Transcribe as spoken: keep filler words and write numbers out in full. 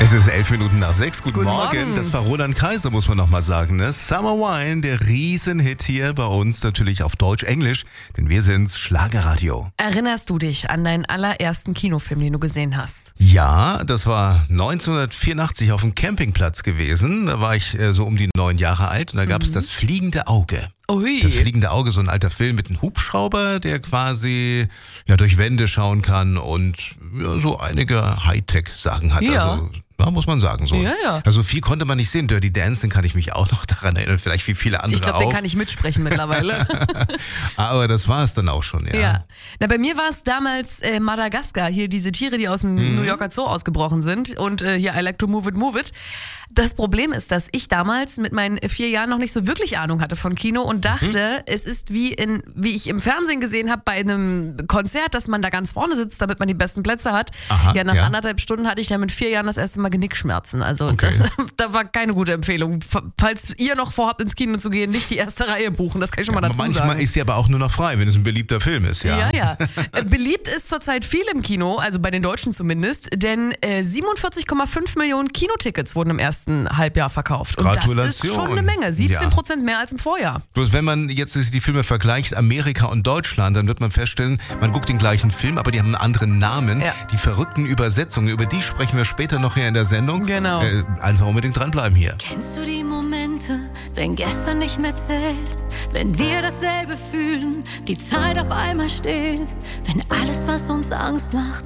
Es ist elf Minuten nach sechs. Guten, Guten Morgen. Morgen. Das war Roland Kaiser, muss man nochmal sagen. Ne? Summer Wine, der Riesenhit hier bei uns, natürlich auf Deutsch-Englisch, denn wir sind's, Schlagerradio. Erinnerst du dich an deinen allerersten Kinofilm, den du gesehen hast? Ja, das war neunzehnhundertvierundachtzig auf dem Campingplatz gewesen. Da war ich äh, so um die neun Jahre alt und da gab es das Fliegende Auge. Ui. Das Fliegende Auge, so ein alter Film mit einem Hubschrauber, der quasi ja, durch Wände schauen kann und ja, so einige Hightech-Sachen hat. Ja. Also, ja, muss man sagen. So. Ja, ja. Also viel konnte man nicht sehen. Dirty Dancing kann ich mich auch noch daran erinnern, vielleicht wie viele andere Ich glaube, auch. den kann ich mitsprechen mittlerweile. Aber das war es dann auch schon, ja. Ja. Na, bei mir war es damals äh, Madagaskar, hier diese Tiere, die aus dem Mhm. New Yorker Zoo ausgebrochen sind und äh, hier I like to move it, move it. Das Problem ist, dass ich damals mit meinen vier Jahren noch nicht so wirklich Ahnung hatte von Kino und dachte, Mhm. es ist wie in, wie ich im Fernsehen gesehen habe bei einem Konzert, dass man da ganz vorne sitzt, damit man die besten Plätze hat. Aha, ja, nach ja. anderthalb Stunden hatte ich dann mit vier Jahren das erste Mal Genickschmerzen. Also Okay. da, da war keine gute Empfehlung. Falls ihr noch vorhabt, ins Kino zu gehen, nicht die erste Reihe buchen. Das kann ich schon mal Aber dazu manchmal sagen. ist sie aber auch nur noch frei, wenn es ein beliebter Film ist, ja. Ja, ja. Äh, Beliebt ist zurzeit viel im Kino, also bei den Deutschen zumindest, denn äh, siebenundvierzig Komma fünf Millionen Kinotickets wurden im ersten Halbjahr verkauft. Und das ist Gratulation. schon eine Menge, siebzehn Ja. Prozent mehr als im Vorjahr. Bloß wenn man jetzt die Filme vergleicht, Amerika und Deutschland, dann wird man feststellen, man guckt den gleichen Film, aber die haben einen anderen Namen. Ja. Die verrückten Übersetzungen, über die sprechen wir später noch hier in der Sendung. Genau. Äh, einfach unbedingt dranbleiben hier. Kennst du die Momente, wenn gestern nicht mehr zählt, wenn wir dasselbe fühlen, die Zeit auf einmal steht, wenn alles, was uns Angst macht,